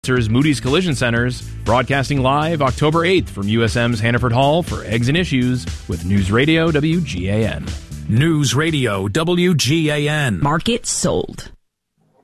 Moody's Collision Centers, broadcasting live October 8th from USM's Hannaford Hall for Eggs and Issues with News Radio WGAN. News Radio WGAN. Market sold.